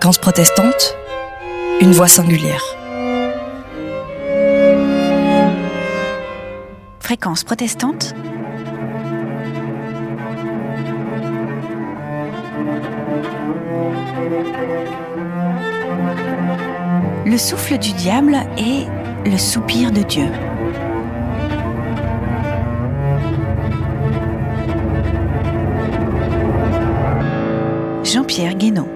Fréquence protestante, une voix singulière. Fréquence protestante. Le souffle du diable et le soupir de Dieu. Jean-Pierre Guénaud.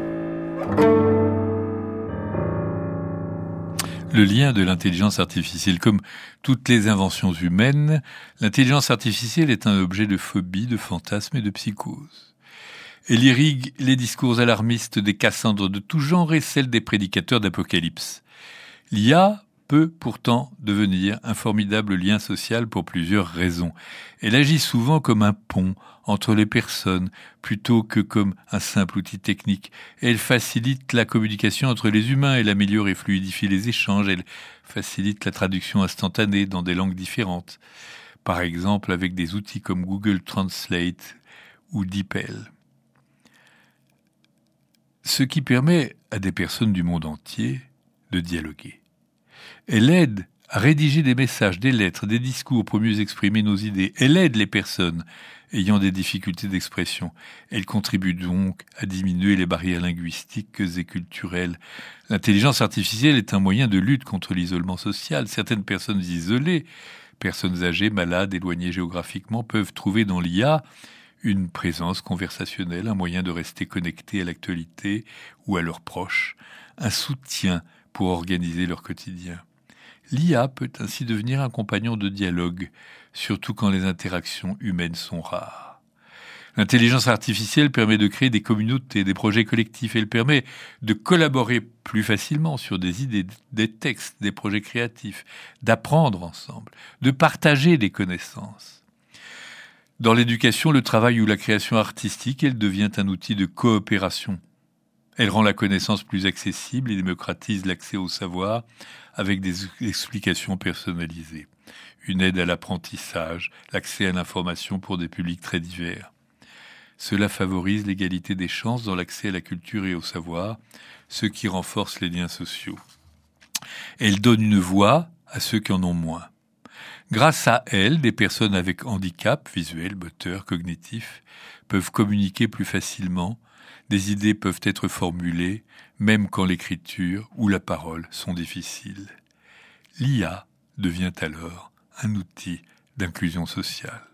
Le lien de l'intelligence artificielle. Comme toutes les inventions humaines, l'intelligence artificielle est un objet de phobie, de fantasme et de psychose. Elle irrigue les discours alarmistes des Cassandres de tout genre et celles des prédicateurs d'Apocalypse. L'IA peut pourtant devenir un formidable lien social pour plusieurs raisons. Elle agit souvent comme un pont entre les personnes plutôt que comme un simple outil technique. Elle facilite la communication entre les humains, elle améliore et fluidifie les échanges, elle facilite la traduction instantanée dans des langues différentes. Par exemple avec des outils comme Google Translate ou DeepL. Ce qui permet à des personnes du monde entier de dialoguer. Elle aide à rédiger des messages, des lettres, des discours pour mieux exprimer nos idées. Elle aide les personnes ayant des difficultés d'expression. Elle contribue donc à diminuer les barrières linguistiques et culturelles. L'intelligence artificielle est un moyen de lutte contre l'isolement social. Certaines personnes isolées, personnes âgées, malades, éloignées géographiquement, peuvent trouver dans l'IA une présence conversationnelle, un moyen de rester connecté à l'actualité ou à leurs proches, un soutien pour organiser leur quotidien. L'IA peut ainsi devenir un compagnon de dialogue, surtout quand les interactions humaines sont rares. L'intelligence artificielle permet de créer des communautés, des projets collectifs. Elle permet de collaborer plus facilement sur des idées, des textes, des projets créatifs, d'apprendre ensemble, de partager des connaissances. Dans l'éducation, le travail ou la création artistique, elle devient un outil de coopération. Elle rend la connaissance plus accessible et démocratise l'accès au savoir avec des explications personnalisées. Une aide à l'apprentissage, l'accès à l'information pour des publics très divers. Cela favorise l'égalité des chances dans l'accès à la culture et au savoir, ce qui renforce les liens sociaux. Elle donne une voix à ceux qui en ont moins. Grâce à elle, des personnes avec handicap visuel, moteur, cognitif peuvent communiquer plus facilement. Des idées peuvent être formulées, même quand l'écriture ou la parole sont difficiles. L'IA devient alors un outil d'inclusion sociale.